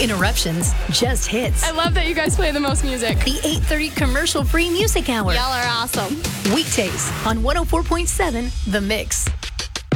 interruptions, just hits. I love that you guys play the most music. The 8:30 commercial-free music hour. Y'all are awesome. Weekdays on 104.7 The Mix.